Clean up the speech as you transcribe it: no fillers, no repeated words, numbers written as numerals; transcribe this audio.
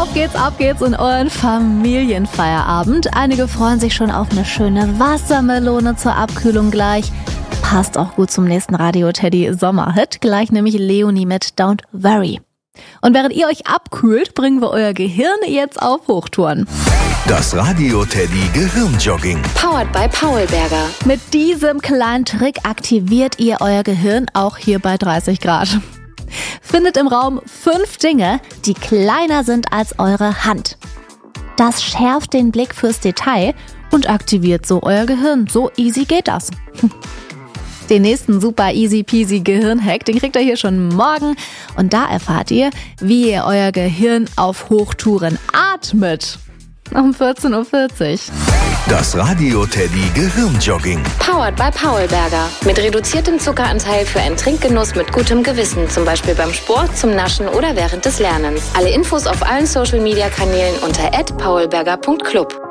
Auf geht's in euren Familienfeierabend. Einige freuen sich schon auf eine schöne Wassermelone zur Abkühlung gleich. Passt auch gut zum nächsten Radio-Teddy-Sommerhit. Gleich nämlich Leonie mit Don't Worry. Und während ihr euch abkühlt, bringen wir euer Gehirn jetzt auf Hochtouren. Das Radio-Teddy Gehirnjogging. Powered by Paulberger. Mit diesem kleinen Trick aktiviert ihr euer Gehirn auch hier bei 30 Grad. Findet im Raum 5 Dinge, die kleiner sind als eure Hand. Das schärft den Blick fürs Detail und aktiviert so euer Gehirn. So easy geht das. Den nächsten super easy peasy Gehirnhack, den kriegt ihr hier schon morgen. Und da erfahrt ihr, wie ihr euer Gehirn auf Hochtouren atmet. Um 14.40 Uhr. Das Radio-Teddy Gehirnjogging. Powered by Paulberger. Mit reduziertem Zuckeranteil für einen Trinkgenuss mit gutem Gewissen. Zum Beispiel beim Sport, zum Naschen oder während des Lernens. Alle Infos auf allen Social-Media-Kanälen unter @paulberger.club.